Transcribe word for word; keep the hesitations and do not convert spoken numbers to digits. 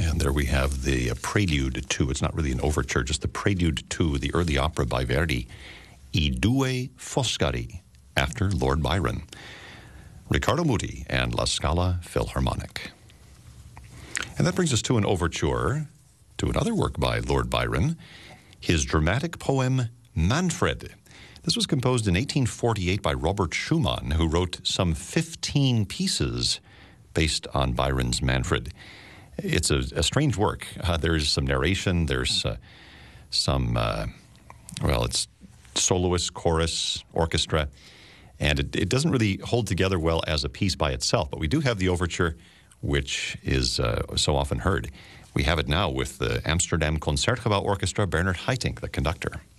And there we have the uh, prelude to, it's not really an overture, just the prelude to the early opera by Verdi, I Due Foscari, after Lord Byron. Riccardo Muti and La Scala Philharmonic. And that brings us to an overture to another work by Lord Byron, his dramatic poem Manfred. This was composed in eighteen forty-eight by Robert Schumann, who wrote some fifteen pieces based on Byron's Manfred. It's a, a strange work. Uh, there's some narration, there's uh, some, uh, well, it's soloist, chorus, orchestra, and it, it doesn't really hold together well as a piece by itself, but we do have the overture, which is uh, so often heard. We have it now with the Amsterdam Concertgebouw Orchestra, Bernard Haitink, the conductor.